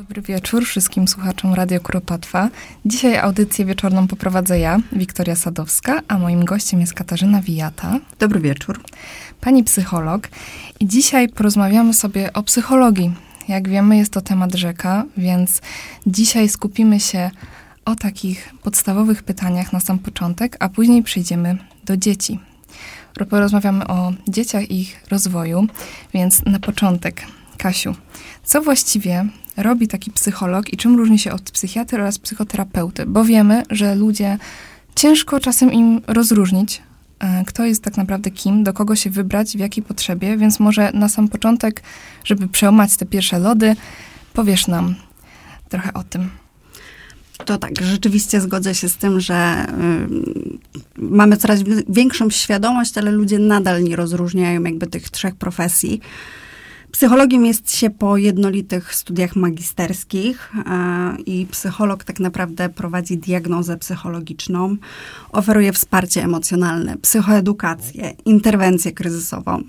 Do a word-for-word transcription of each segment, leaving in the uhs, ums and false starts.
Dobry wieczór wszystkim słuchaczom Radio Kuropatwa. Dzisiaj audycję wieczorną poprowadzę ja, Wiktoria Sadowska, a moim gościem jest Katarzyna Wijata. Dobry wieczór. Pani psycholog. I dzisiaj porozmawiamy sobie o psychologii. Jak wiemy, jest to temat rzeka, więc dzisiaj skupimy się o takich podstawowych pytaniach na sam początek, a później przejdziemy do dzieci. Porozmawiamy o dzieciach i ich rozwoju, więc na początek, Kasiu, co właściwie robi taki psycholog i czym różni się od psychiatry oraz psychoterapeuty? Bo wiemy, że ludzie ciężko czasem im rozróżnić, kto jest tak naprawdę kim, do kogo się wybrać, w jakiej potrzebie, więc może na sam początek, żeby przełamać te pierwsze lody, powiesz nam trochę o tym. To tak, rzeczywiście zgodzę się z tym, że y, mamy coraz większą świadomość, ale ludzie nadal nie rozróżniają jakby tych trzech profesji. Psychologiem jest się po jednolitych studiach magisterskich y, i psycholog tak naprawdę prowadzi diagnozę psychologiczną, oferuje wsparcie emocjonalne, psychoedukację, interwencję kryzysową.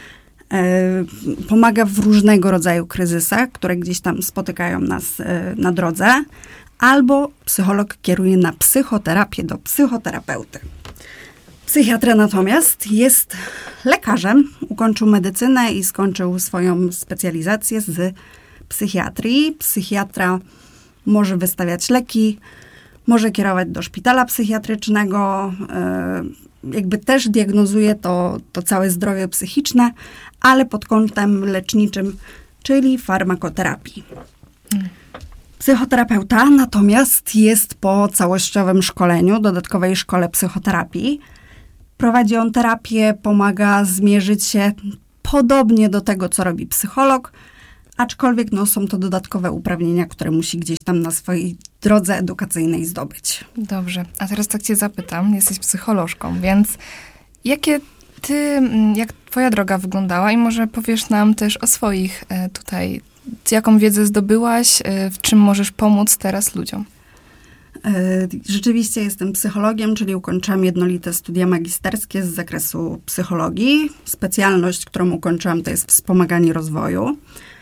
Y, pomaga w różnego rodzaju kryzysach, które gdzieś tam spotykają nas y, na drodze. Albo psycholog kieruje na psychoterapię do psychoterapeuty. Psychiatra natomiast jest lekarzem, ukończył medycynę i skończył swoją specjalizację z psychiatrii. Psychiatra może wystawiać leki, może kierować do szpitala psychiatrycznego, jakby też diagnozuje to, to całe zdrowie psychiczne, ale pod kątem leczniczym, czyli farmakoterapii. Hmm. Psychoterapeuta natomiast jest po całościowym szkoleniu, dodatkowej szkole psychoterapii. Prowadzi on terapię, pomaga zmierzyć się podobnie do tego, co robi psycholog, aczkolwiek no, są to dodatkowe uprawnienia, które musi gdzieś tam na swojej drodze edukacyjnej zdobyć. Dobrze, a teraz tak cię zapytam, jesteś psycholożką, więc jakie ty, jak twoja droga wyglądała i może powiesz nam też o swoich tutaj, jaką wiedzę zdobyłaś, w czym możesz pomóc teraz ludziom? Rzeczywiście jestem psychologiem, czyli ukończyłam jednolite studia magisterskie z zakresu psychologii. Specjalność, którą ukończyłam, to jest wspomaganie rozwoju.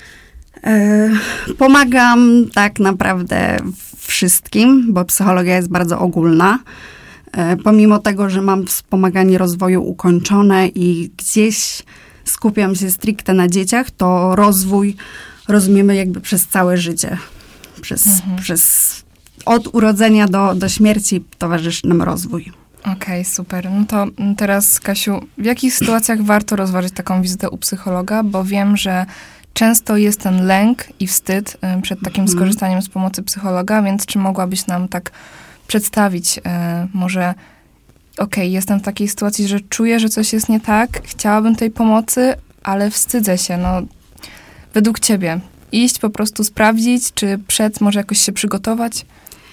Pomagam tak naprawdę wszystkim, bo psychologia jest bardzo ogólna. Pomimo tego, że mam wspomaganie rozwoju ukończone i gdzieś skupiam się stricte na dzieciach, to rozwój rozumiemy jakby przez całe życie. Przez, mhm. przez od urodzenia do, do śmierci towarzyszy nam rozwój. Okej, okay, super. No to teraz, Kasiu, w jakich sytuacjach warto rozważyć taką wizytę u psychologa? Bo wiem, że często jest ten lęk i wstyd przed takim mhm. skorzystaniem z pomocy psychologa, więc czy mogłabyś nam tak przedstawić e, może okej, okay, jestem w takiej sytuacji, że czuję, że coś jest nie tak, chciałabym tej pomocy, ale wstydzę się, no według ciebie iść, po prostu sprawdzić, czy przed może jakoś się przygotować?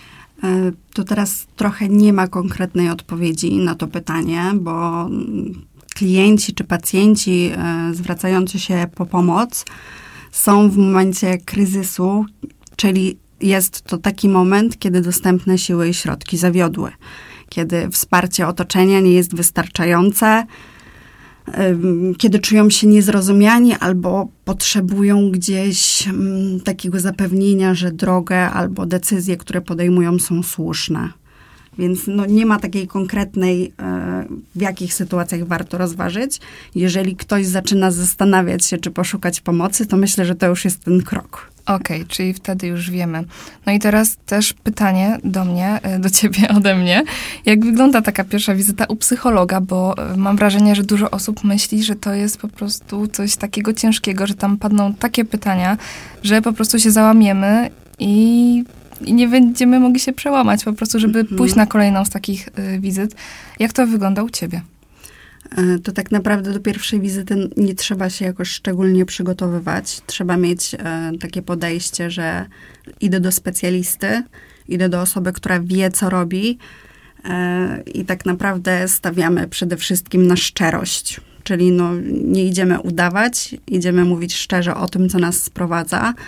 To teraz trochę nie ma konkretnej odpowiedzi na to pytanie, bo klienci czy pacjenci zwracający się po pomoc są w momencie kryzysu, czyli jest to taki moment, kiedy dostępne siły i środki zawiodły, kiedy wsparcie otoczenia nie jest wystarczające, kiedy czują się niezrozumiani albo potrzebują gdzieś m, takiego zapewnienia, że drogę albo decyzje, które podejmują, są słuszne. Więc no, nie ma takiej konkretnej, e, w jakich sytuacjach warto rozważyć. Jeżeli ktoś zaczyna zastanawiać się, czy poszukać pomocy, to myślę, że to już jest ten krok. Okej, okay, czyli wtedy już wiemy. No i teraz też pytanie do mnie, do ciebie, ode mnie. Jak wygląda taka pierwsza wizyta u psychologa? Bo mam wrażenie, że dużo osób myśli, że to jest po prostu coś takiego ciężkiego, że tam padną takie pytania, że po prostu się załamiemy i, i nie będziemy mogli się przełamać po prostu, żeby mm-hmm. pójść na kolejną z takich y, wizyt. Jak to wygląda u ciebie? To tak naprawdę do pierwszej wizyty nie trzeba się jakoś szczególnie przygotowywać. Trzeba mieć e, takie podejście, że idę do specjalisty, idę do osoby, która wie, co robi e, i tak naprawdę stawiamy przede wszystkim na szczerość. Czyli no, nie idziemy udawać, idziemy mówić szczerze o tym, co nas sprowadza.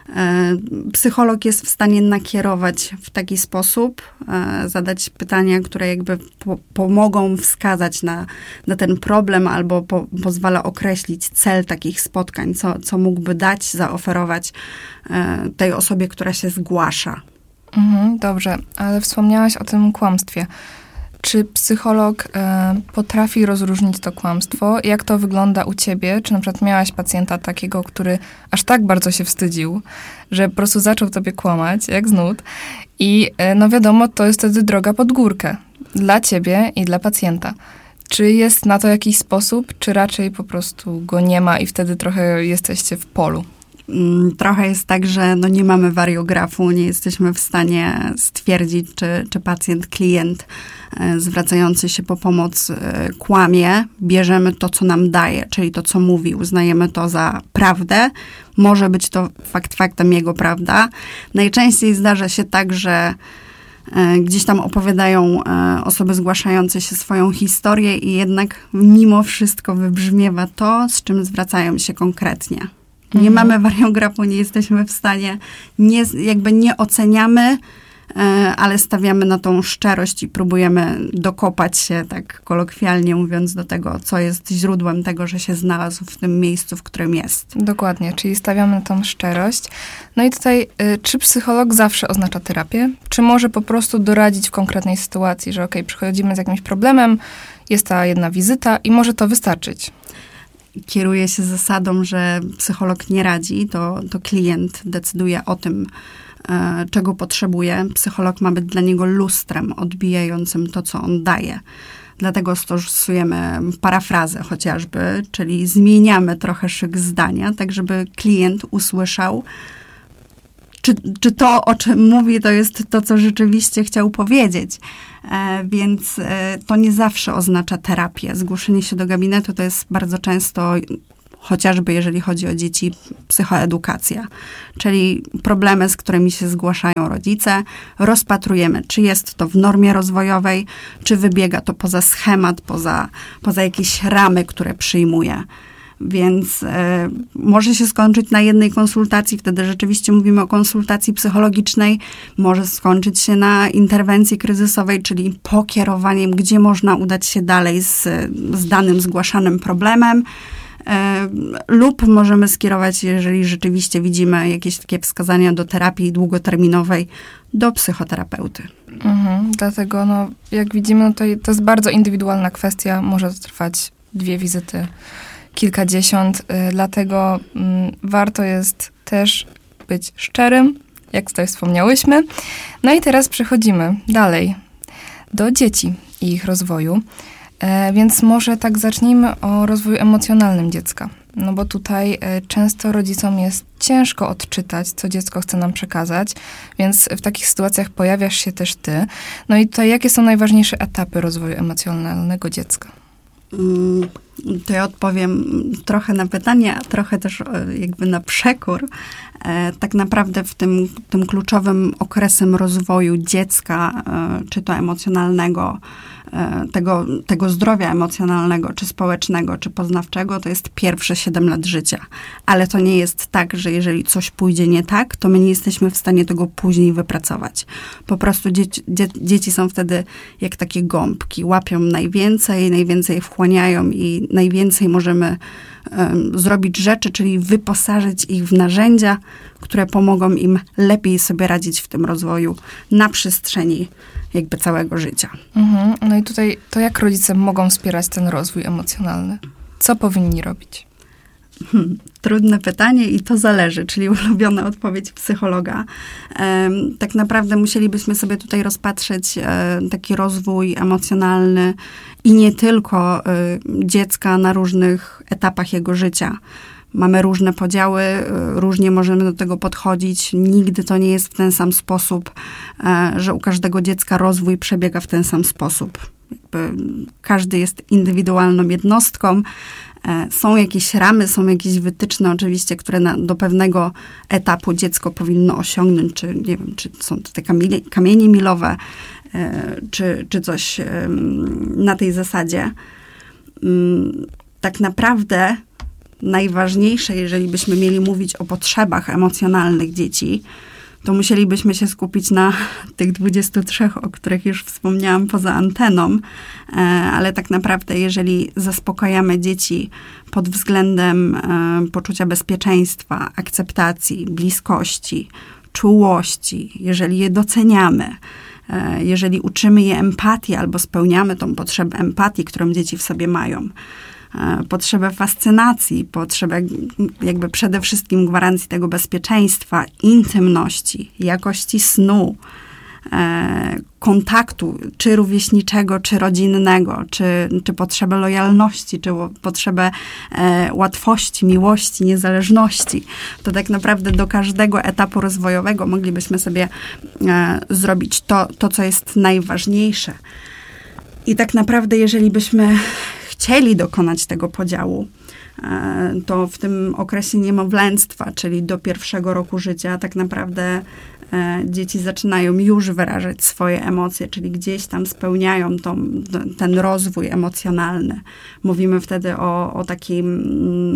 Psycholog jest w stanie nakierować w taki sposób, zadać pytania, które jakby po, pomogą wskazać na, na ten problem albo po, pozwala określić cel takich spotkań, co, co mógłby dać, zaoferować tej osobie, która się zgłasza. Mhm, dobrze, ale wspomniałaś o tym kłamstwie. Czy psycholog e, potrafi rozróżnić to kłamstwo? Jak to wygląda u ciebie? Czy na przykład miałaś pacjenta takiego, który aż tak bardzo się wstydził, że po prostu zaczął tobie kłamać, jak z nut? I e, no wiadomo, to jest wtedy droga pod górkę. Dla ciebie i dla pacjenta. Czy jest na to jakiś sposób, czy raczej po prostu go nie ma i wtedy trochę jesteście w polu? Trochę jest tak, że no nie mamy wariografu, nie jesteśmy w stanie stwierdzić, czy, czy pacjent, klient zwracający się po pomoc kłamie. Bierzemy to, co nam daje, czyli to, co mówi, uznajemy to za prawdę. Może być to fakt faktem jego prawda. Najczęściej zdarza się tak, że gdzieś tam opowiadają osoby zgłaszające się swoją historię i jednak mimo wszystko wybrzmiewa to, z czym zwracają się konkretnie. Nie mhm. mamy wariografu, nie jesteśmy w stanie, nie, jakby nie oceniamy, ale stawiamy na tą szczerość i próbujemy dokopać się, tak kolokwialnie mówiąc, do tego, co jest źródłem tego, że się znalazł w tym miejscu, w którym jest. Dokładnie, czyli stawiamy na tą szczerość. No i tutaj, czy psycholog zawsze oznacza terapię? Czy może po prostu doradzić w konkretnej sytuacji, że okej, okay, przychodzimy z jakimś problemem, jest ta jedna wizyta i może to wystarczyć? Kieruje się zasadą, że psycholog nie radzi, to, to klient decyduje o tym, e, czego potrzebuje. Psycholog ma być dla niego lustrem odbijającym to, co on daje. Dlatego stosujemy parafrazę chociażby, czyli zmieniamy trochę szyk zdania, tak żeby klient usłyszał, Czy, czy to, o czym mówi, to jest to, co rzeczywiście chciał powiedzieć. E, więc e, to nie zawsze oznacza terapię. Zgłoszenie się do gabinetu to jest bardzo często, chociażby jeżeli chodzi o dzieci, psychoedukacja. Czyli problemy, z którymi się zgłaszają rodzice, rozpatrujemy, czy jest to w normie rozwojowej, czy wybiega to poza schemat, poza, poza jakieś ramy, które przyjmuje. Więc e, może się skończyć na jednej konsultacji, wtedy rzeczywiście mówimy o konsultacji psychologicznej, może skończyć się na interwencji kryzysowej, czyli pokierowaniem, gdzie można udać się dalej z, z danym zgłaszanym problemem, e, lub możemy skierować, jeżeli rzeczywiście widzimy jakieś takie wskazania do terapii długoterminowej, do psychoterapeuty. Mhm, dlatego, no, jak widzimy, no to, to jest bardzo indywidualna kwestia, może to trwać dwie wizyty, kilkadziesiąt, y, dlatego y, warto jest też być szczerym, jak tutaj wspomniałyśmy. No i teraz przechodzimy dalej do dzieci i ich rozwoju. E, więc może tak zacznijmy o rozwoju emocjonalnym dziecka. No bo tutaj e, często rodzicom jest ciężko odczytać, co dziecko chce nam przekazać, więc w takich sytuacjach pojawiasz się też ty. No i tutaj jakie są najważniejsze etapy rozwoju emocjonalnego dziecka? To ja odpowiem trochę na pytanie, a trochę też jakby na przekór. Tak naprawdę w tym, tym kluczowym okresem rozwoju dziecka, czy to emocjonalnego, tego, tego zdrowia emocjonalnego, czy społecznego, czy poznawczego, to jest pierwsze siedem lat życia. Ale to nie jest tak, że jeżeli coś pójdzie nie tak, to my nie jesteśmy w stanie tego później wypracować. Po prostu dzieci, dzie, dzieci są wtedy jak takie gąbki. Łapią najwięcej, najwięcej wchłaniają i najwięcej możemy um, zrobić rzeczy, czyli wyposażyć ich w narzędzia, które pomogą im lepiej sobie radzić w tym rozwoju na przestrzeni jakby całego życia. Mhm. No i tutaj to jak rodzice mogą wspierać ten rozwój emocjonalny? Co powinni robić? Hmm, trudne pytanie i to zależy, czyli ulubiona odpowiedź psychologa. E, tak naprawdę musielibyśmy sobie tutaj rozpatrzeć e, taki rozwój emocjonalny i nie tylko e, dziecka na różnych etapach jego życia. Mamy różne podziały, różnie możemy do tego podchodzić. Nigdy to nie jest w ten sam sposób, że u każdego dziecka rozwój przebiega w ten sam sposób. Jakby każdy jest indywidualną jednostką. Są jakieś ramy, są jakieś wytyczne oczywiście, które na, do pewnego etapu dziecko powinno osiągnąć, czy nie wiem, czy są to te kamienie, kamienie milowe, czy, czy coś na tej zasadzie. Tak naprawdę najważniejsze, jeżeli byśmy mieli mówić o potrzebach emocjonalnych dzieci, to musielibyśmy się skupić na tych dwudziestu trzech, o których już wspomniałam poza anteną, ale tak naprawdę jeżeli zaspokajamy dzieci pod względem poczucia bezpieczeństwa, akceptacji, bliskości, czułości, jeżeli je doceniamy, jeżeli uczymy je empatii albo spełniamy tą potrzebę empatii, którą dzieci w sobie mają, potrzebę fascynacji, potrzebę jakby przede wszystkim gwarancji tego bezpieczeństwa, intymności, jakości snu, e, kontaktu, czy rówieśniczego, czy rodzinnego, czy, czy potrzebę lojalności, czy potrzebę e, łatwości, miłości, niezależności. To tak naprawdę do każdego etapu rozwojowego moglibyśmy sobie e, zrobić to, to, co jest najważniejsze. I tak naprawdę, jeżeli byśmy chcieli dokonać tego podziału, to w tym okresie niemowlęctwa, czyli do pierwszego roku życia, tak naprawdę dzieci zaczynają już wyrażać swoje emocje, czyli gdzieś tam spełniają tą, ten rozwój emocjonalny. Mówimy wtedy o, o takim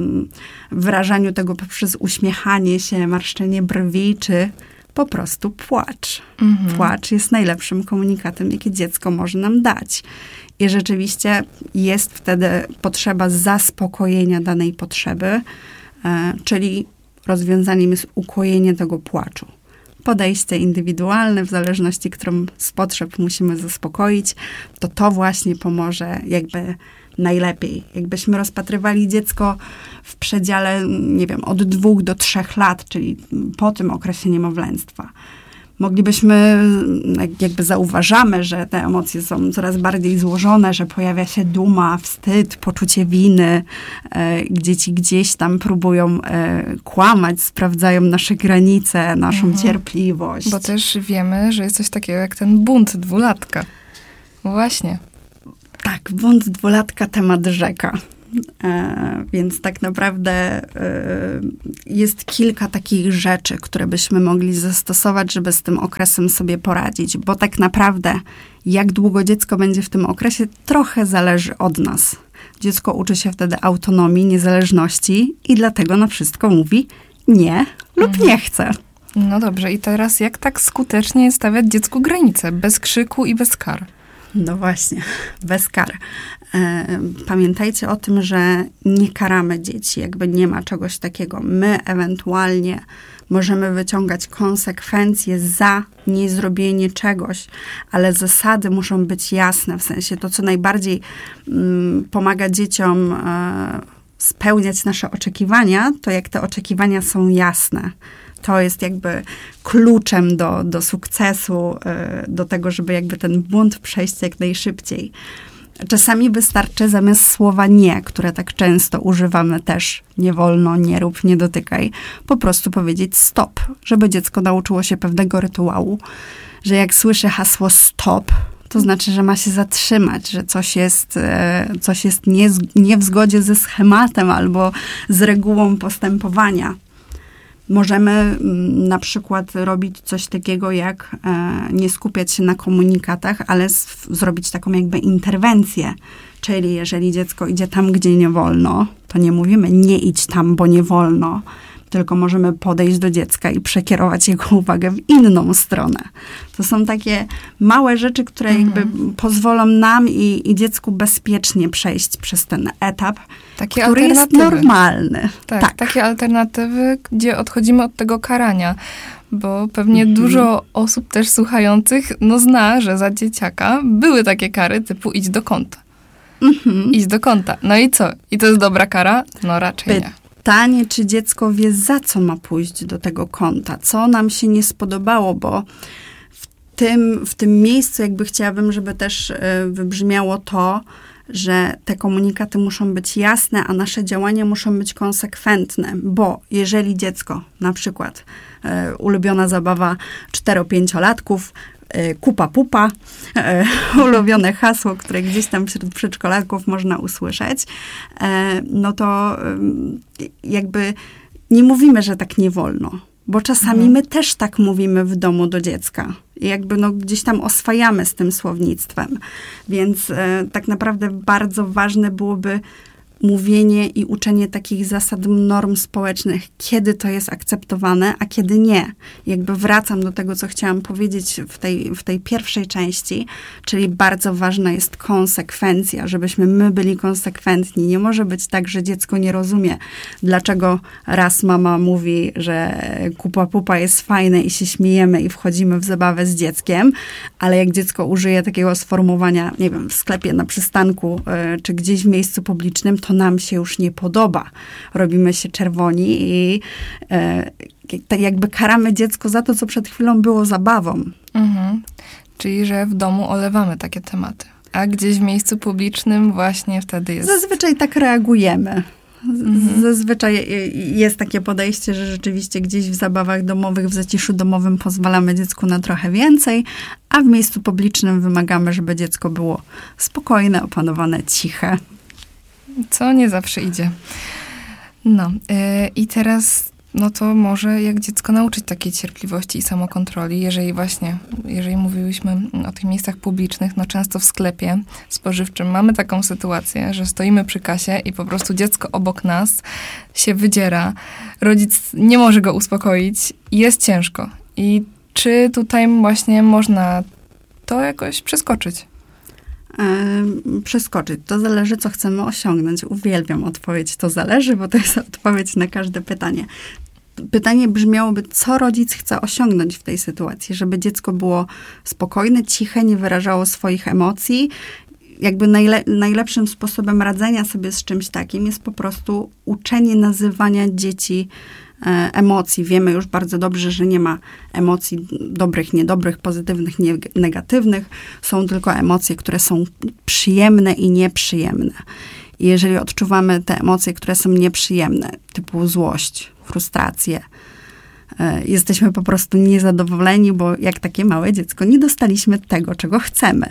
wyrażaniu tego poprzez uśmiechanie się, marszczenie brwi, czy po prostu płacz. Mhm. Płacz jest najlepszym komunikatem, jaki dziecko może nam dać. I rzeczywiście jest wtedy potrzeba zaspokojenia danej potrzeby, e, czyli rozwiązaniem jest ukojenie tego płaczu. Podejście indywidualne, w zależności, którą z potrzeb musimy zaspokoić, to to właśnie pomoże jakby najlepiej. Jakbyśmy rozpatrywali dziecko w przedziale, nie wiem, od dwóch do trzech lat, czyli po tym okresie niemowlęctwa. Moglibyśmy, jakby zauważamy, że te emocje są coraz bardziej złożone, że pojawia się duma, wstyd, poczucie winy. E, dzieci gdzieś tam próbują e, kłamać, sprawdzają nasze granice, naszą mhm. cierpliwość. Bo też wiemy, że jest coś takiego jak ten bunt dwulatka. Właśnie. Tak, bunt dwulatka, temat rzeka. E, więc tak naprawdę e, jest kilka takich rzeczy, które byśmy mogli zastosować, żeby z tym okresem sobie poradzić, bo tak naprawdę jak długo dziecko będzie w tym okresie, trochę zależy od nas. Dziecko uczy się wtedy autonomii, niezależności i dlatego na wszystko mówi nie lub mhm. nie chce. No dobrze, i teraz jak tak skutecznie stawiać dziecku granice, bez krzyku i bez kar? No właśnie, bez kar. Pamiętajcie o tym, że nie karamy dzieci, jakby nie ma czegoś takiego. My ewentualnie możemy wyciągać konsekwencje za niezrobienie czegoś, ale zasady muszą być jasne, w sensie to, co najbardziej mm, pomaga dzieciom e, spełniać nasze oczekiwania, to jak te oczekiwania są jasne. To jest jakby kluczem do, do sukcesu, do tego, żeby jakby ten bunt przejść jak najszybciej. Czasami wystarczy zamiast słowa nie, które tak często używamy też, nie wolno, nie rób, nie dotykaj, po prostu powiedzieć stop, żeby dziecko nauczyło się pewnego rytuału, że jak słyszy hasło stop, to znaczy, że ma się zatrzymać, że coś jest, coś jest nie, nie w zgodzie ze schematem albo z regułą postępowania. Możemy na przykład robić coś takiego, jak e, nie skupiać się na komunikatach, ale s- zrobić taką jakby interwencję. Czyli jeżeli dziecko idzie tam, gdzie nie wolno, to nie mówimy nie idź tam, bo nie wolno, tylko możemy podejść do dziecka i przekierować jego uwagę w inną stronę. To są takie małe rzeczy, które mhm. jakby pozwolą nam i, i dziecku bezpiecznie przejść przez ten etap, takie który jest normalny. Tak, tak, takie alternatywy, gdzie odchodzimy od tego karania. Bo pewnie mhm. dużo osób też słuchających no zna, że za dzieciaka były takie kary typu idź do kąta. Mhm. Idź do kąta. No i co? I to jest dobra kara? No raczej By- nie. Pytanie, czy dziecko wie, za co ma pójść do tego kąta, co nam się nie spodobało, bo w tym, w tym miejscu jakby chciałabym, żeby też wybrzmiało to, że te komunikaty muszą być jasne, a nasze działania muszą być konsekwentne, bo jeżeli dziecko, na przykład e, ulubiona zabawa cztero-pięciolatków, e, kupa pupa, e, ulubione hasło, które gdzieś tam wśród przedszkolaków można usłyszeć, e, no to e, jakby nie mówimy, że tak nie wolno. Bo czasami mhm. my też tak mówimy w domu do dziecka. I jakby no gdzieś tam oswajamy z tym słownictwem. Więc e, tak naprawdę bardzo ważne byłoby mówienie i uczenie takich zasad, norm społecznych, kiedy to jest akceptowane, a kiedy nie. Jakby wracam do tego, co chciałam powiedzieć w tej, w tej pierwszej części, czyli bardzo ważna jest konsekwencja, żebyśmy my byli konsekwentni. Nie może być tak, że dziecko nie rozumie, dlaczego raz mama mówi, że kupa pupa jest fajne i się śmiejemy i wchodzimy w zabawę z dzieckiem, ale jak dziecko użyje takiego sformułowania, nie wiem, w sklepie, na przystanku, y, czy gdzieś w miejscu publicznym, to nam się już nie podoba. Robimy się czerwoni i y, jakby karamy dziecko za to, co przed chwilą było zabawą. Mhm. Czyli, że w domu olewamy takie tematy. A gdzieś w miejscu publicznym właśnie wtedy jest... Zazwyczaj tak reagujemy. Mhm. Zazwyczaj jest takie podejście, że rzeczywiście gdzieś w zabawach domowych, w zaciszu domowym pozwalamy dziecku na trochę więcej, a w miejscu publicznym wymagamy, żeby dziecko było spokojne, opanowane, ciche. Co nie zawsze idzie. No yy, i teraz, no to może jak dziecko nauczyć takiej cierpliwości i samokontroli, jeżeli właśnie, jeżeli mówiłyśmy o tych miejscach publicznych, no często w sklepie spożywczym mamy taką sytuację, że stoimy przy kasie i po prostu dziecko obok nas się wydziera, rodzic nie może go uspokoić i jest ciężko. I czy tutaj właśnie można to jakoś przeskoczyć? Yy, przeskoczyć. To zależy, co chcemy osiągnąć. Uwielbiam odpowiedź to zależy, bo to jest odpowiedź na każde pytanie. Pytanie brzmiałoby, co rodzic chce osiągnąć w tej sytuacji, żeby dziecko było spokojne, ciche, nie wyrażało swoich emocji. Jakby najle- najlepszym sposobem radzenia sobie z czymś takim jest po prostu uczenie nazywania dzieci e, emocji. Wiemy już bardzo dobrze, że nie ma emocji dobrych, niedobrych, pozytywnych, nie- negatywnych. Są tylko emocje, które są przyjemne i nieprzyjemne. I jeżeli odczuwamy te emocje, które są nieprzyjemne, typu złość, frustrację, e, jesteśmy po prostu niezadowoleni, bo jak takie małe dziecko nie dostaliśmy tego, czego chcemy.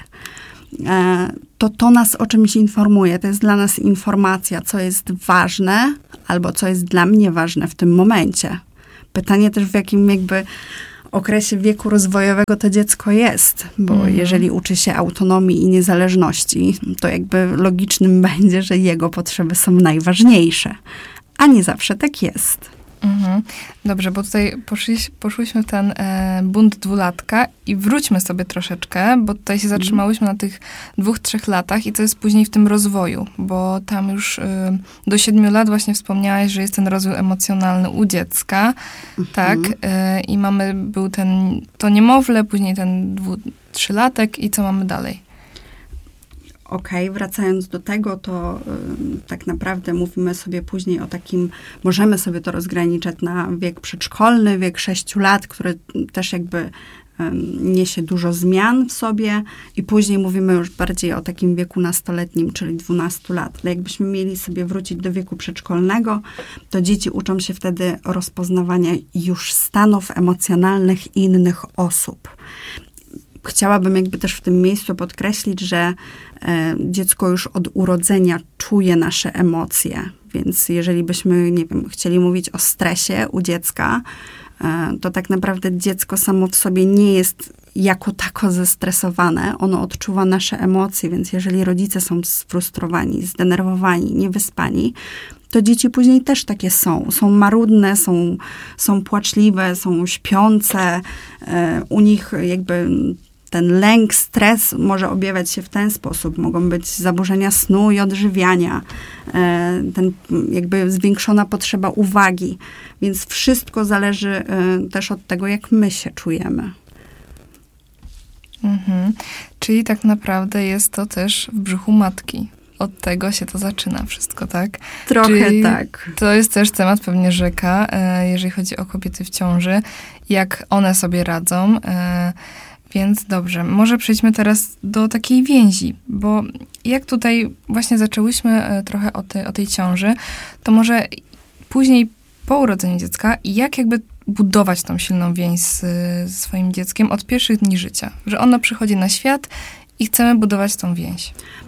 To to nas o czymś informuje. To jest dla nas informacja, co jest ważne albo co jest dla mnie ważne w tym momencie. Pytanie też, w jakim jakby okresie wieku rozwojowego to dziecko jest, bo mhm. jeżeli uczy się autonomii i niezależności, to jakby logicznym będzie, że jego potrzeby są najważniejsze. A nie zawsze tak jest. Mhm. Dobrze, bo tutaj poszliś, poszłyśmy w ten e, bunt dwulatka i wróćmy sobie troszeczkę, bo tutaj się zatrzymałyśmy na tych dwóch, trzech latach i co jest później w tym rozwoju, bo tam już e, do siedmiu lat właśnie wspomniałaś, że jest ten rozwój emocjonalny u dziecka, mhm. tak, e, i mamy, był ten, to niemowlę, później ten dwu, trzylatek i co mamy dalej? Okej, okay, wracając do tego, to y, tak naprawdę mówimy sobie później o takim, możemy sobie to rozgraniczać na wiek przedszkolny, wiek sześciu lat, który też jakby y, niesie dużo zmian w sobie i później mówimy już bardziej o takim wieku nastoletnim, czyli dwunastu lat. Ale jakbyśmy mieli sobie wrócić do wieku przedszkolnego, to dzieci uczą się wtedy rozpoznawania już stanów emocjonalnych innych osób. Chciałabym jakby też w tym miejscu podkreślić, że e, dziecko już od urodzenia czuje nasze emocje, więc jeżeli byśmy, nie wiem, chcieli mówić o stresie u dziecka, e, to tak naprawdę dziecko samo w sobie nie jest jako tako zestresowane, ono odczuwa nasze emocje, więc jeżeli rodzice są sfrustrowani, zdenerwowani, niewyspani, to dzieci później też takie są. Są marudne, są, są płaczliwe, są śpiące, e, u nich jakby ten lęk, stres może objawiać się w ten sposób. Mogą być zaburzenia snu i odżywiania, ten jakby zwiększona potrzeba uwagi. Więc wszystko zależy też od tego, jak my się czujemy. Mhm. Czyli tak naprawdę jest to też w brzuchu matki. Od tego się to zaczyna wszystko, tak? Trochę Czyli tak. To jest też temat pewnie rzeka, jeżeli chodzi o kobiety w ciąży, jak one sobie radzą. Więc dobrze, może przejdźmy teraz do takiej więzi, bo jak tutaj właśnie zaczęłyśmy trochę o, te, o tej ciąży, to może później po urodzeniu dziecka, jak jakby budować tą silną więź z, z swoim dzieckiem od pierwszych dni życia, że ono przychodzi na świat i chcemy budować tą więź.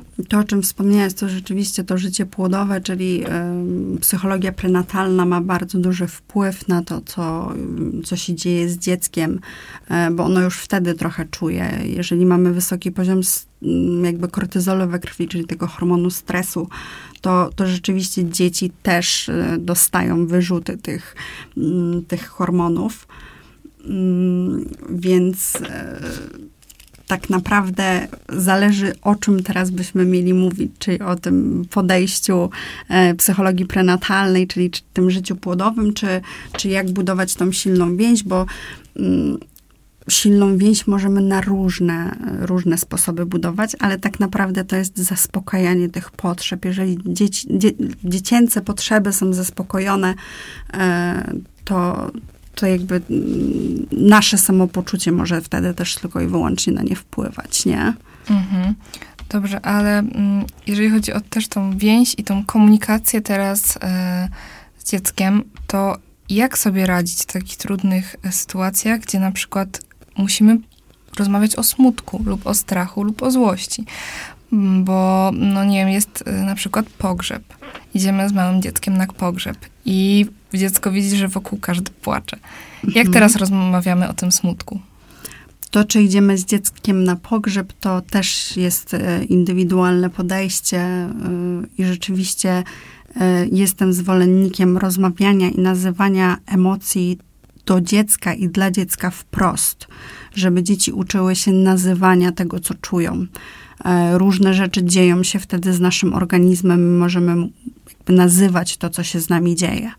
To, o czym wspomniałaś, to rzeczywiście to życie płodowe, czyli y, psychologia prenatalna ma bardzo duży wpływ na to, co, co się dzieje z dzieckiem, y, bo ono już wtedy trochę czuje. Jeżeli mamy wysoki poziom jakby kortyzolu we krwi, czyli tego hormonu stresu, to, to rzeczywiście dzieci też y, dostają wyrzuty tych, y, tych hormonów. Y, więc... Y, tak naprawdę zależy, o czym teraz byśmy mieli mówić, czyli o tym podejściu e, psychologii prenatalnej, czyli czy tym życiu płodowym, czy, czy jak budować tą silną więź, bo mm, silną więź możemy na różne, różne sposoby budować, ale tak naprawdę to jest zaspokajanie tych potrzeb. Jeżeli dzieci, dzie, dziecięce potrzeby są zaspokojone, e, to to jakby nasze samopoczucie może wtedy też tylko i wyłącznie na nie wpływać, nie? Mhm. Dobrze, ale mm, jeżeli chodzi o też tą więź i tą komunikację teraz e, z dzieckiem, to jak sobie radzić w takich trudnych sytuacjach, gdzie na przykład musimy rozmawiać o smutku lub o strachu lub o złości? Bo, no nie wiem, jest na przykład pogrzeb. Idziemy z małym dzieckiem na pogrzeb i dziecko widzi, że wokół każdy płacze. Jak mhm. teraz rozmawiamy o tym smutku? To, czy idziemy z dzieckiem na pogrzeb, to też jest indywidualne podejście i rzeczywiście jestem zwolennikiem rozmawiania i nazywania emocji do dziecka i dla dziecka wprost, żeby dzieci uczyły się nazywania tego, co czują. Różne rzeczy dzieją się wtedy z naszym organizmem, możemy jakby nazywać to, co się z nami dzieje.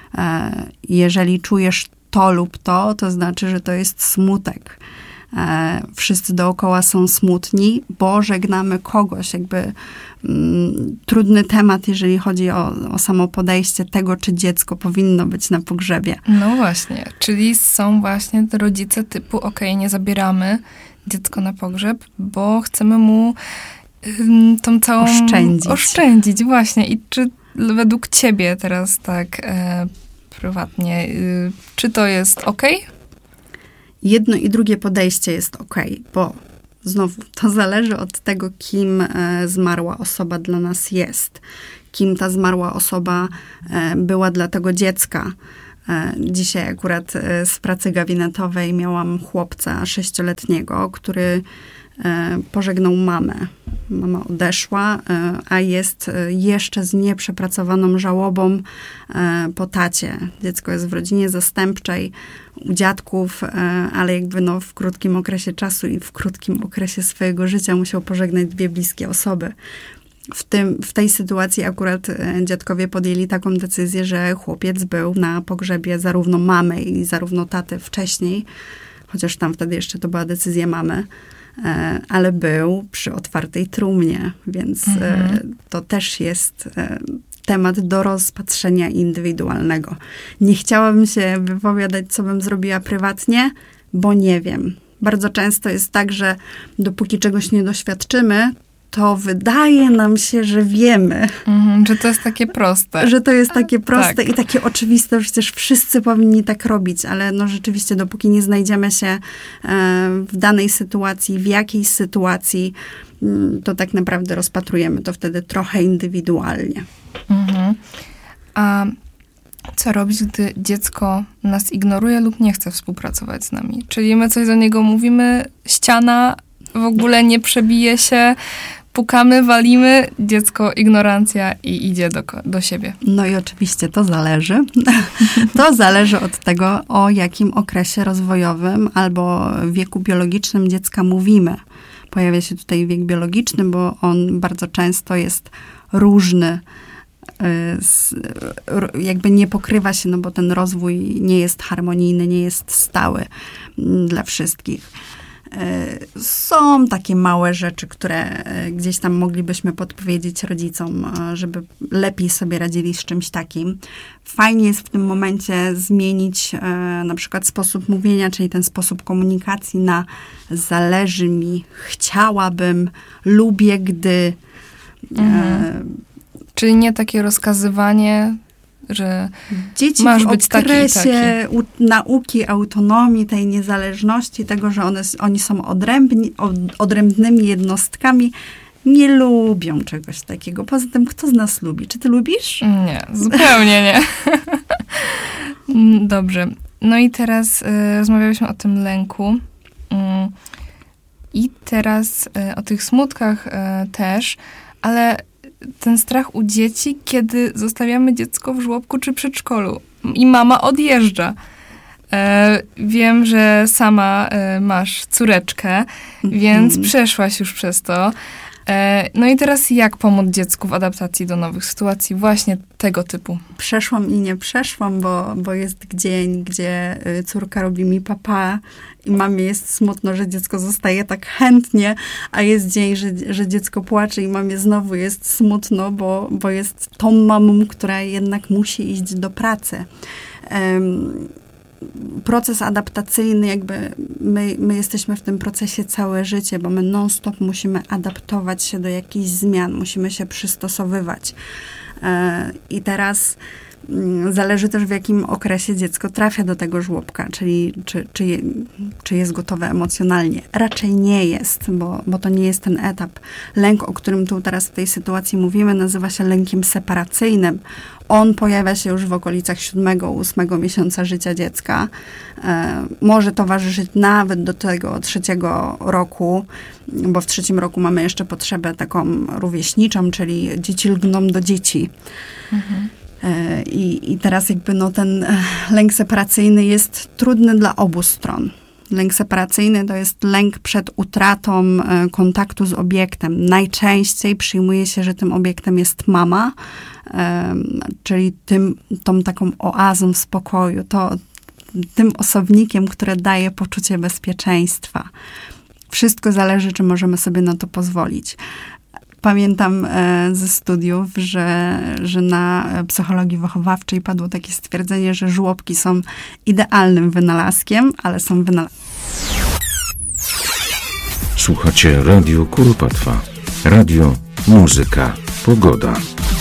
Jeżeli czujesz to lub to, to znaczy, że to jest smutek. Wszyscy dookoła są smutni, bo żegnamy kogoś. Jakby mm, trudny temat, jeżeli chodzi o, o samo podejście tego, czy dziecko powinno być na pogrzebie. No właśnie, czyli są właśnie te rodzice typu, okej, okay, nie zabieramy dziecko na pogrzeb, bo chcemy mu ym, tą całą... Oszczędzić. Oszczędzić, właśnie. I czy według ciebie teraz tak e, prywatnie, y, czy to jest okej? Okay? Jedno i drugie podejście jest okej, bo znowu to zależy od tego, kim e, zmarła osoba dla nas jest. Kim ta zmarła osoba e, była dla tego dziecka. E, dzisiaj akurat e, z pracy gabinetowej miałam chłopca sześcioletniego, który e, pożegnał mamę. Mama odeszła, e, a jest e, jeszcze z nieprzepracowaną żałobą e, po tacie. Dziecko jest w rodzinie zastępczej, u dziadków, ale jakby no w krótkim okresie czasu i w krótkim okresie swojego życia musiał pożegnać dwie bliskie osoby. W, tym, w tej sytuacji akurat dziadkowie podjęli taką decyzję, że chłopiec był na pogrzebie zarówno mamy i zarówno taty wcześniej, chociaż tam wtedy jeszcze to była decyzja mamy, ale był przy otwartej trumnie, więc mhm. to też jest temat do rozpatrzenia indywidualnego. Nie chciałabym się wypowiadać, co bym zrobiła prywatnie, bo nie wiem. Bardzo często jest tak, że dopóki czegoś nie doświadczymy, to wydaje nam się, że wiemy. Mhm, że to jest takie proste. Że to jest takie proste tak. I takie oczywiste, przecież wszyscy powinni tak robić, ale no rzeczywiście dopóki nie znajdziemy się w danej sytuacji, w jakiejś sytuacji, to tak naprawdę rozpatrujemy to wtedy trochę indywidualnie. Mhm. A co robić, gdy dziecko nas ignoruje lub nie chce współpracować z nami? Czyli my coś do niego mówimy, ściana w ogóle nie przebije się, pukamy, walimy, dziecko ignorancja i idzie do, do siebie. No i oczywiście to zależy. To zależy od tego, o jakim okresie rozwojowym albo wieku biologicznym dziecka mówimy. Pojawia się tutaj wiek biologiczny, bo on bardzo często jest różny. Jakby nie pokrywa się, no bo ten rozwój nie jest harmonijny, nie jest stały dla wszystkich. Są takie małe rzeczy, które gdzieś tam moglibyśmy podpowiedzieć rodzicom, żeby lepiej sobie radzili z czymś takim. Fajnie jest w tym momencie zmienić na przykład sposób mówienia, czyli ten sposób komunikacji na zależy mi, chciałabym, lubię, gdy... Mhm. Czyli nie takie rozkazywanie, że dzieci masz w być okresie taki, taki. U, nauki autonomii, tej niezależności, tego, że one, oni są odrębni, od, odrębnymi jednostkami, nie lubią czegoś takiego. Poza tym, kto z nas lubi? Czy ty lubisz? Nie, zupełnie nie. Dobrze. No i teraz y, rozmawialiśmy o tym lęku. Y, I teraz y, o tych smutkach y, też, ale ten strach u dzieci, kiedy zostawiamy dziecko w żłobku czy przedszkolu i mama odjeżdża. E, wiem, że sama e, masz córeczkę, mm. więc przeszłaś już przez to. E, no i teraz jak pomóc dziecku w adaptacji do nowych sytuacji właśnie tego typu? Przeszłam i nie przeszłam, bo, bo jest dzień, gdzie córka robi mi papa i mamie jest smutno, że dziecko zostaje tak chętnie, a jest dzień, że, że dziecko płacze i mamie znowu jest smutno, bo, bo jest tą mamą, która jednak musi iść do pracy. Um, Proces adaptacyjny, jakby my, my jesteśmy w tym procesie całe życie, bo my non-stop musimy adaptować się do jakichś zmian, musimy się przystosowywać. I teraz zależy też, w jakim okresie dziecko trafia do tego żłobka, czyli czy, czy, je, czy jest gotowe emocjonalnie. Raczej nie jest, bo, bo to nie jest ten etap. Lęk, o którym tu teraz w tej sytuacji mówimy, nazywa się lękiem separacyjnym. On pojawia się już w okolicach siódmego, ósmego miesiąca życia dziecka. E, może towarzyszyć nawet do tego trzeciego roku, bo w trzecim roku mamy jeszcze potrzebę taką rówieśniczą, czyli dzieci lgną do dzieci. Mhm. I, I teraz jakby no ten lęk separacyjny jest trudny dla obu stron. Lęk separacyjny to jest lęk przed utratą kontaktu z obiektem. Najczęściej przyjmuje się, że tym obiektem jest mama, czyli tym, tą taką oazą spokoju, to, tym osobnikiem, które daje poczucie bezpieczeństwa. Wszystko zależy, czy możemy sobie na to pozwolić. Pamiętam ze studiów, że, że na psychologii wychowawczej padło takie stwierdzenie, że żłobki są idealnym wynalazkiem, ale są wynalazkiem. Słuchacie Radio Kuropatwa. Radio, muzyka, pogoda.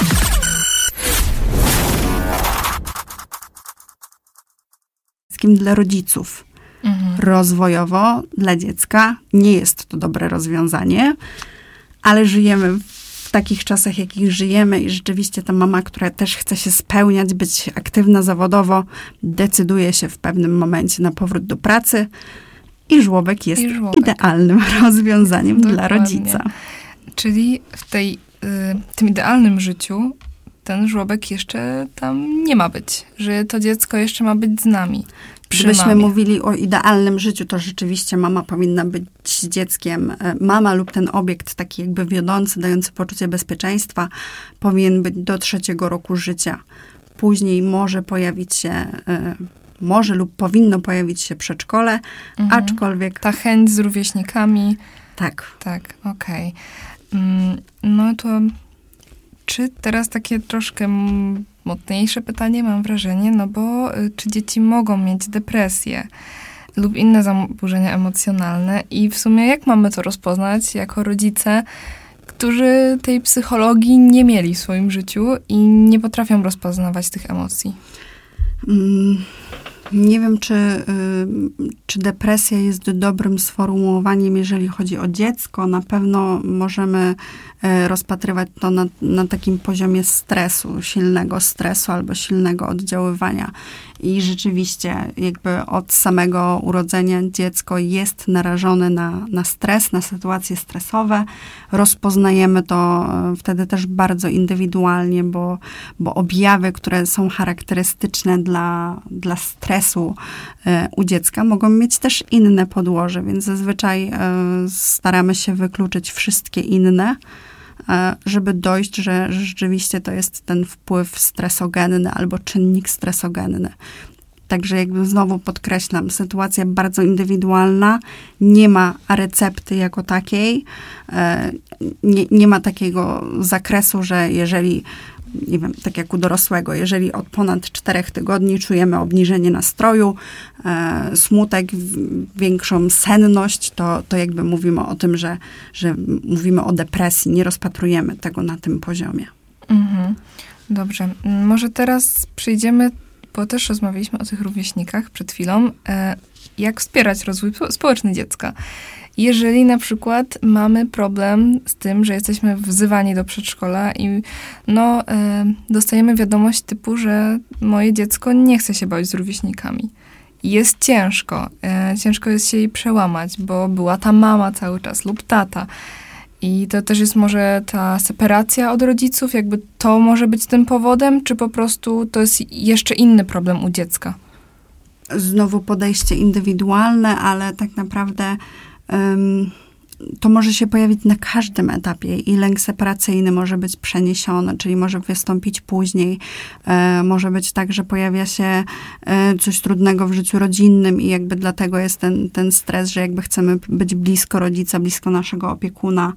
Dla rodziców. Mhm. Rozwojowo dla dziecka nie jest to dobre rozwiązanie, ale żyjemy w takich czasach, jakich żyjemy i rzeczywiście ta mama, która też chce się spełniać, być aktywna zawodowo, decyduje się w pewnym momencie na powrót do pracy i żłobek jest I żłobek. idealnym rozwiązaniem Dokładnie. Dla rodzica. Czyli w tej, y, tym idealnym życiu ten żłobek jeszcze tam nie ma być, że to dziecko jeszcze ma być z nami. Gdybyśmy mówili o idealnym życiu, to rzeczywiście mama powinna być z dzieckiem. Mama lub ten obiekt taki jakby wiodący, dający poczucie bezpieczeństwa, powinien być do trzeciego roku życia. Później może pojawić się, może lub powinno pojawić się przedszkole, mhm. aczkolwiek... Ta chęć z rówieśnikami. Tak. Tak, okej. Okay. No to czy teraz takie troszkę mocniejsze pytanie, mam wrażenie, no bo y, czy dzieci mogą mieć depresję lub inne zaburzenia emocjonalne i w sumie jak mamy to rozpoznać jako rodzice, którzy tej psychologii nie mieli w swoim życiu i nie potrafią rozpoznawać tych emocji? Mm. Nie wiem, czy, y, czy depresja jest dobrym sformułowaniem, jeżeli chodzi o dziecko. Na pewno możemy y, rozpatrywać to na, na takim poziomie stresu, silnego stresu albo silnego oddziaływania. I rzeczywiście jakby od samego urodzenia dziecko jest narażone na, na stres, na sytuacje stresowe. Rozpoznajemy to y, wtedy też bardzo indywidualnie, bo, bo objawy, które są charakterystyczne dla, dla stresu, u dziecka mogą mieć też inne podłoże, więc zazwyczaj staramy się wykluczyć wszystkie inne, żeby dojść, że rzeczywiście to jest ten wpływ stresogenny albo czynnik stresogenny. Także jakby znowu podkreślam, sytuacja bardzo indywidualna, nie ma recepty jako takiej, nie, nie ma takiego zakresu, że jeżeli nie wiem, tak jak u dorosłego, jeżeli od ponad czterech tygodni czujemy obniżenie nastroju, e, smutek, większą senność, to, to jakby mówimy o tym, że, że mówimy o depresji, nie rozpatrujemy tego na tym poziomie. Mhm. Dobrze. Może teraz przejdziemy, bo też rozmawialiśmy o tych rówieśnikach przed chwilą, e, jak wspierać rozwój społeczny dziecka. Jeżeli na przykład mamy problem z tym, że jesteśmy wzywani do przedszkola i no, e, dostajemy wiadomość typu, że moje dziecko nie chce się bawić z rówieśnikami. Jest ciężko. E, ciężko jest się jej przełamać, bo była ta mama cały czas lub tata. I to też jest może ta separacja od rodziców, jakby to może być tym powodem, czy po prostu to jest jeszcze inny problem u dziecka? Znowu podejście indywidualne, ale tak naprawdę um, to może się pojawić na każdym etapie i lęk separacyjny może być przeniesiony, czyli może wystąpić później. E, może być tak, że pojawia się e, coś trudnego w życiu rodzinnym i jakby dlatego jest ten, ten stres, że jakby chcemy być blisko rodzica, blisko naszego opiekuna.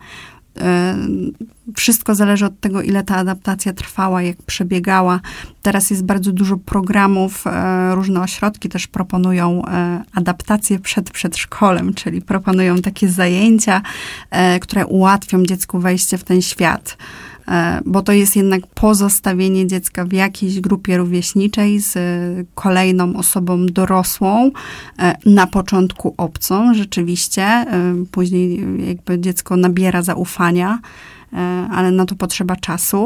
Wszystko zależy od tego, ile ta adaptacja trwała, jak przebiegała. Teraz jest bardzo dużo programów, różne ośrodki też proponują adaptację przed przedszkolem, czyli proponują takie zajęcia, które ułatwią dziecku wejście w ten świat. Bo to jest jednak pozostawienie dziecka w jakiejś grupie rówieśniczej z kolejną osobą dorosłą, na początku obcą rzeczywiście, później jakby dziecko nabiera zaufania, ale na to potrzeba czasu.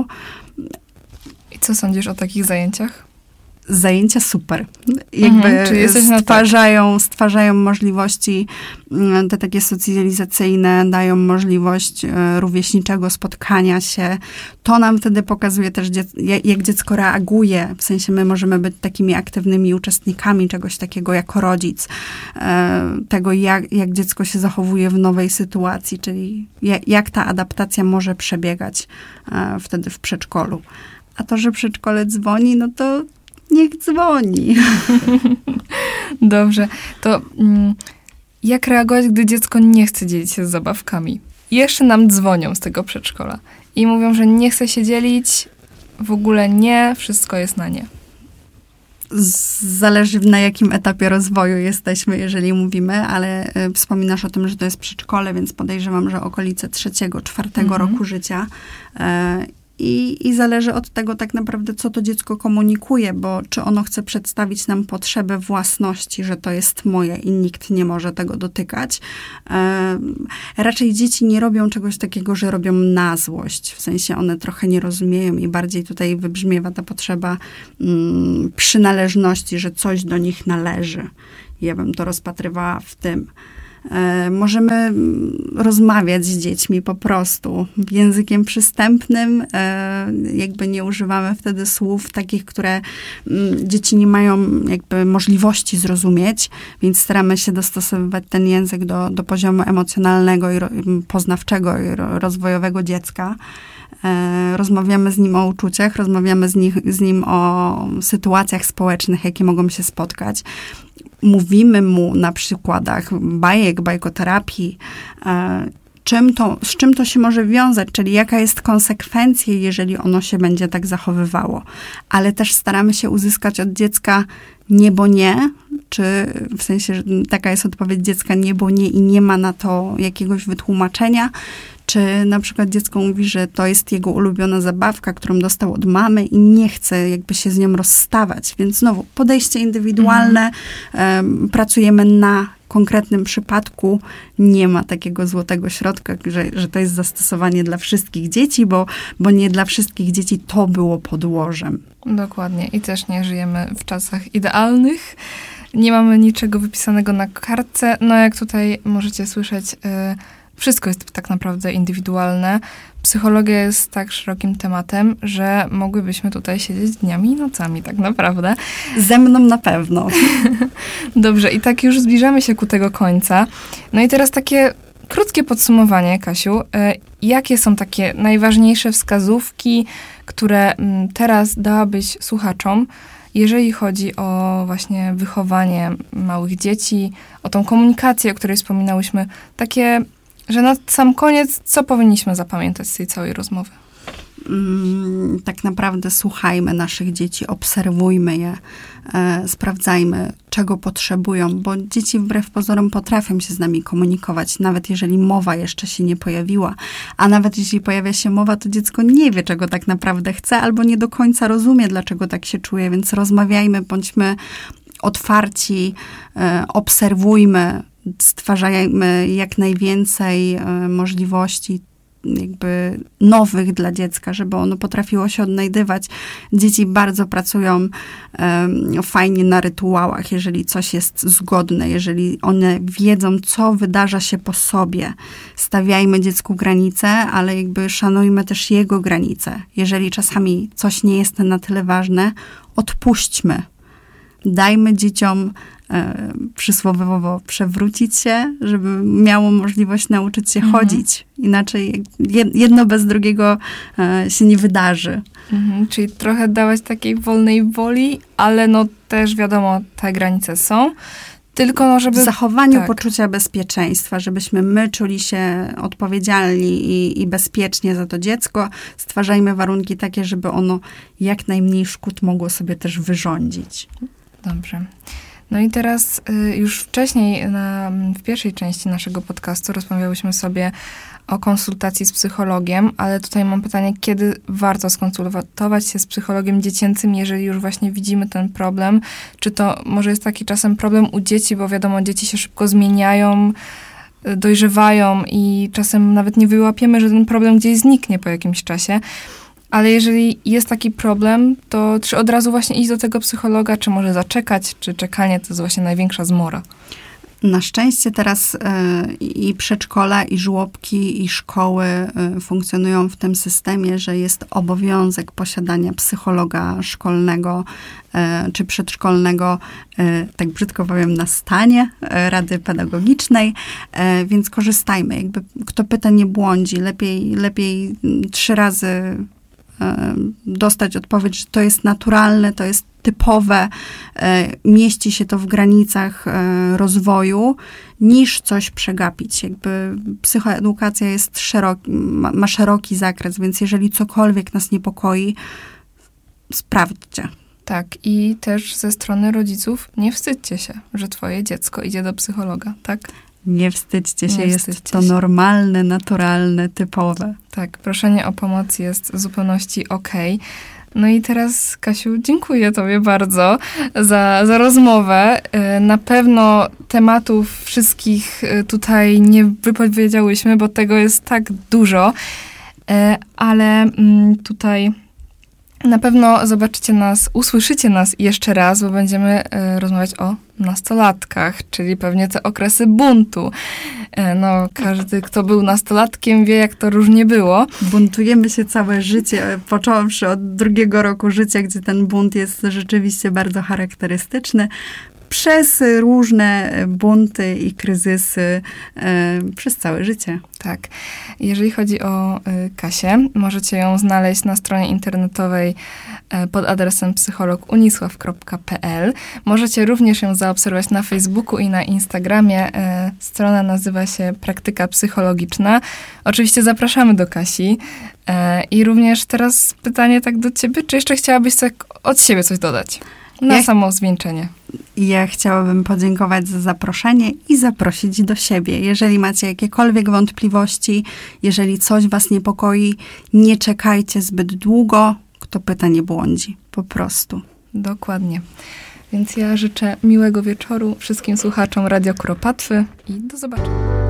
I co sądzisz o takich zajęciach? Zajęcia super. Jakby mhm, stwarzają, tak? stwarzają możliwości te takie socjalizacyjne, dają możliwość rówieśniczego spotkania się. To nam wtedy pokazuje też, jak dziecko reaguje. W sensie my możemy być takimi aktywnymi uczestnikami czegoś takiego jako rodzic. Tego, jak, jak dziecko się zachowuje w nowej sytuacji, czyli jak ta adaptacja może przebiegać wtedy w przedszkolu. A to, że przedszkole dzwoni, no to niech dzwoni. Dobrze. To mm, jak reagować, gdy dziecko nie chce dzielić się z zabawkami? I jeszcze nam dzwonią z tego przedszkola i mówią, że nie chce się dzielić, w ogóle nie, wszystko jest na nie. Zależy, na jakim etapie rozwoju jesteśmy, jeżeli mówimy, ale y, wspominasz o tym, że to jest przedszkole, więc podejrzewam, że okolice trzeciego, czwartego mhm. roku życia. Y, I, I zależy od tego tak naprawdę, co to dziecko komunikuje, bo czy ono chce przedstawić nam potrzebę własności, że to jest moje i nikt nie może tego dotykać. E, raczej dzieci nie robią czegoś takiego, że robią na złość. W sensie one trochę nie rozumieją i bardziej tutaj wybrzmiewa ta potrzeba mm, przynależności, że coś do nich należy. Ja bym to rozpatrywała w tym. Możemy rozmawiać z dziećmi po prostu językiem przystępnym, jakby nie używamy wtedy słów takich, które dzieci nie mają jakby możliwości zrozumieć, więc staramy się dostosowywać ten język do, do poziomu emocjonalnego i poznawczego i rozwojowego dziecka. Rozmawiamy z nim o uczuciach, rozmawiamy z, nich, z nim o sytuacjach społecznych, jakie mogą się spotkać. Mówimy mu na przykładach bajek, bajkoterapii, czym to, z czym to się może wiązać, czyli jaka jest konsekwencja, jeżeli ono się będzie tak zachowywało. Ale też staramy się uzyskać od dziecka nie, bo nie, czy w sensie, że taka jest odpowiedź dziecka nie, bo nie i nie ma na to jakiegoś wytłumaczenia, czy na przykład dziecko mówi, że to jest jego ulubiona zabawka, którą dostał od mamy i nie chce jakby się z nią rozstawać. Więc znowu podejście indywidualne, mhm. um, pracujemy na konkretnym przypadku. Nie ma takiego złotego środka, że, że to jest zastosowanie dla wszystkich dzieci, bo, bo nie dla wszystkich dzieci to było podłożem. Dokładnie. I też nie żyjemy w czasach idealnych. Nie mamy niczego wypisanego na kartce. No jak tutaj możecie słyszeć, yy, wszystko jest tak naprawdę indywidualne. Psychologia jest tak szerokim tematem, że mogłybyśmy tutaj siedzieć dniami i nocami tak naprawdę. Ze mną na pewno. Dobrze, i tak już zbliżamy się ku tego końca. No i teraz takie krótkie podsumowanie, Kasiu. Jakie są takie najważniejsze wskazówki, które teraz dałabyś słuchaczom, jeżeli chodzi o właśnie wychowanie małych dzieci, o tą komunikację, o której wspominałyśmy, takie, że na sam koniec, co powinniśmy zapamiętać z tej całej rozmowy? Mm, tak naprawdę słuchajmy naszych dzieci, obserwujmy je, e, sprawdzajmy, czego potrzebują, bo dzieci wbrew pozorom potrafią się z nami komunikować, nawet jeżeli mowa jeszcze się nie pojawiła, a nawet jeśli pojawia się mowa, to dziecko nie wie, czego tak naprawdę chce, albo nie do końca rozumie, dlaczego tak się czuje, więc rozmawiajmy, bądźmy otwarci, obserwujmy, stwarzajmy jak najwięcej możliwości jakby nowych dla dziecka, żeby ono potrafiło się odnajdywać. Dzieci bardzo pracują um, fajnie na rytuałach, jeżeli coś jest zgodne, jeżeli one wiedzą, co wydarza się po sobie. Stawiajmy dziecku granice, ale jakby szanujmy też jego granice. Jeżeli czasami coś nie jest na tyle ważne, odpuśćmy. Dajmy dzieciom e, przysłowiowo przewrócić się, żeby miało możliwość nauczyć się mhm. chodzić. Inaczej jedno bez drugiego e, się nie wydarzy. Mhm, czyli trochę dawać takiej wolnej woli, ale no też wiadomo, te granice są. Tylko no, żeby... W zachowaniu tak. poczucia bezpieczeństwa, żebyśmy my czuli się odpowiedzialni i, i bezpiecznie za to dziecko, stwarzajmy warunki takie, żeby ono jak najmniej szkód mogło sobie też wyrządzić. Dobrze. No i teraz y, już wcześniej na, w pierwszej części naszego podcastu rozmawiałyśmy sobie o konsultacji z psychologiem, ale tutaj mam pytanie, kiedy warto skonsultować się z psychologiem dziecięcym, jeżeli już właśnie widzimy ten problem? Czy to może jest taki czasem problem u dzieci, bo wiadomo, dzieci się szybko zmieniają, dojrzewają i czasem nawet nie wyłapiemy, że ten problem gdzieś zniknie po jakimś czasie. Ale jeżeli jest taki problem, to czy od razu właśnie iść do tego psychologa, czy może zaczekać, czy czekanie to jest właśnie największa zmora? Na szczęście teraz y, i przedszkola, i żłobki, i szkoły y, funkcjonują w tym systemie, że jest obowiązek posiadania psychologa szkolnego y, czy przedszkolnego, y, tak brzydko powiem, na stanie y, Rady Pedagogicznej, y, więc korzystajmy. Jakby kto pyta, nie błądzi. Lepiej, lepiej trzy razy dostać odpowiedź, że to jest naturalne, to jest typowe, mieści się to w granicach rozwoju, niż coś przegapić. Jakby psychoedukacja jest szeroki, ma, ma szeroki zakres, więc jeżeli cokolwiek nas niepokoi, sprawdźcie. Tak, i też ze strony rodziców nie wstydźcie się, że twoje dziecko idzie do psychologa, tak? Nie wstydźcie się, nie jest wstydźcie to się. normalne, naturalne, typowe. Tak, proszenie o pomoc jest w zupełności okej. No i teraz, Kasiu, dziękuję tobie bardzo za, za rozmowę. Na pewno tematów wszystkich tutaj nie wypowiedziałyśmy, bo tego jest tak dużo, ale tutaj na pewno zobaczycie nas, usłyszycie nas jeszcze raz, bo będziemy y, rozmawiać o nastolatkach, czyli pewnie te okresy buntu. Y, no, każdy, kto był nastolatkiem, wie, jak to różnie było. Buntujemy się całe życie, począwszy od drugiego roku życia, gdzie ten bunt jest rzeczywiście bardzo charakterystyczny. Przez różne bunty i kryzysy e, przez całe życie. Tak. Jeżeli chodzi o y, Kasię, możecie ją znaleźć na stronie internetowej y, pod adresem psycholog unisław kropka p l. Możecie również ją zaobserwować na Facebooku i na Instagramie. Y, strona nazywa się Praktyka Psychologiczna. Oczywiście zapraszamy do Kasi. Y, I również teraz pytanie tak do ciebie, czy jeszcze chciałabyś tak od siebie coś dodać? Na ja... samo zwieńczenie. Ja chciałabym podziękować za zaproszenie i zaprosić do siebie. Jeżeli macie jakiekolwiek wątpliwości, jeżeli coś was niepokoi, nie czekajcie zbyt długo. Kto pyta, nie błądzi. Po prostu. Dokładnie. Więc ja życzę miłego wieczoru wszystkim słuchaczom Radio Kuropatwy i do zobaczenia.